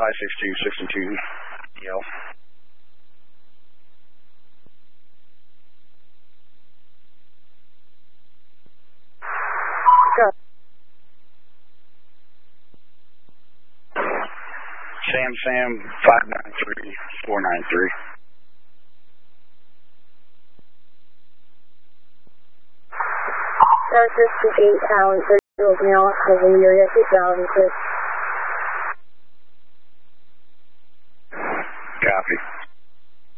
56262 EL. Sure. Sam 593493. Star 58 Town, 30 Male, Area 2006.